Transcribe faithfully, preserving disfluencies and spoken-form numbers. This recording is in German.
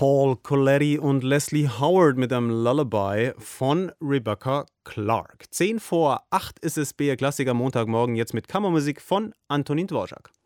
Paul Coletti und Leslie Howard mit einem Lullaby von Rebecca Clark. Zehn vor acht ist es, B R Klassiker Montagmorgen, jetzt mit Kammermusik von Antonin Dvorak.